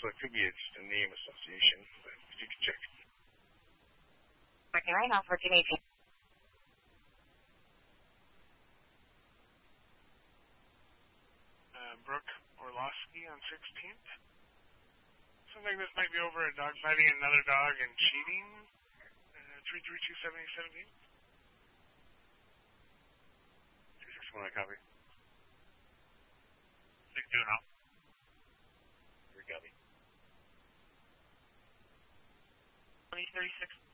so it could be just a name association, but you can check. Working right now, 1418. Brooke Orlowski on 16th. Sounds like this might be over a dog biting another dog and cheating. 332-7017. 261, I copy. 6-2 now. 3 copy. 2036.